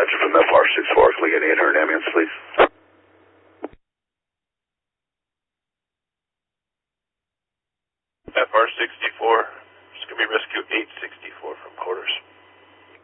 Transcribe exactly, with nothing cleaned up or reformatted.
Roger from F R sixty-four. Can we get eight hundred ambulance, please? F R sixty-four, just going to be rescue eight sixty-four.